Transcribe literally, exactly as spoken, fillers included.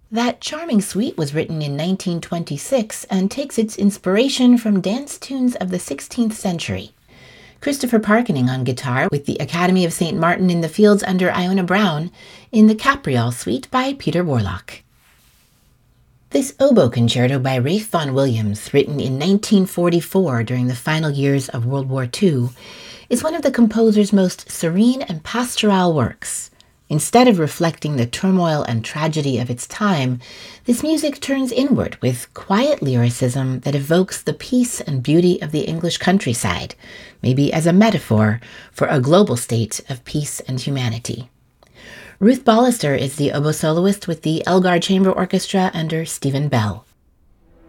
That charming suite was written in nineteen twenty-six and takes its inspiration from dance tunes of the sixteenth century. Christopher Parkening on guitar with the Academy of Saint Martin in the Fields under Iona Brown in the Capriol Suite by Peter Warlock. This oboe concerto by Ralph Vaughan Williams, written in nineteen forty-four during the final years of World War Two, is one of the composer's most serene and pastoral works. Instead of reflecting the turmoil and tragedy of its time, this music turns inward with quiet lyricism that evokes the peace and beauty of the English countryside, maybe as a metaphor for a global state of peace and humanity. Ruth Ballister is the oboe soloist with the Elgar Chamber Orchestra under Stephen Bell.